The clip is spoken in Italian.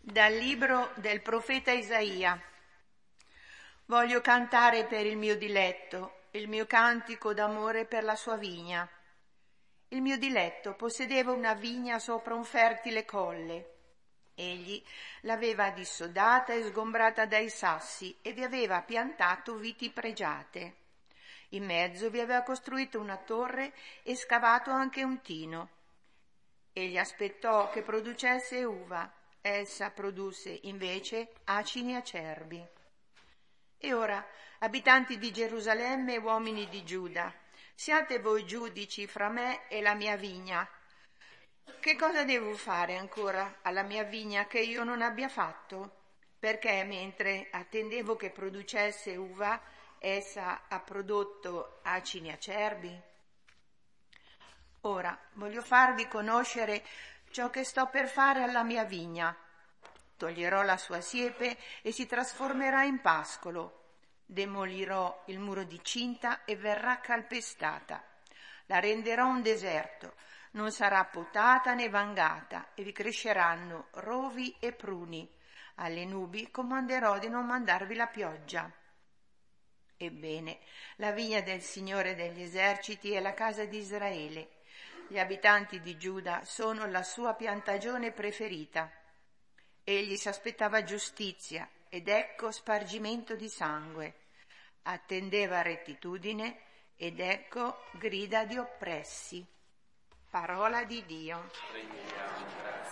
Dal libro del profeta Isaia. Voglio cantare per il mio diletto, il mio cantico d'amore per la sua vigna. Il mio diletto possedeva una vigna sopra un fertile colle. Egli l'aveva dissodata e sgombrata dai sassi e vi aveva piantato viti pregiate. In mezzo vi aveva costruito una torre e scavato anche un tino. Egli aspettò che producesse uva. Essa produsse invece acini acerbi. E ora, abitanti di Gerusalemme e uomini di Giuda, siate voi giudici fra me e la mia vigna. Che cosa devo fare ancora alla mia vigna che io non abbia fatto? Perché mentre attendevo che producesse uva, essa ha prodotto acini acerbi? Ora voglio farvi conoscere ciò che sto per fare alla mia vigna. Toglierò la sua siepe e si trasformerà in pascolo. Demolirò il muro di cinta e verrà calpestata. La renderò un deserto, non sarà potata né vangata e vi cresceranno rovi e pruni. Alle nubi comanderò di non mandarvi la pioggia. Ebbene, la vigna del Signore degli eserciti è la casa di Israele. Gli abitanti di Giuda sono la sua piantagione preferita. Egli si aspettava giustizia ed ecco spargimento di sangue. Attendeva rettitudine ed ecco grida di oppressi. Parola di Dio.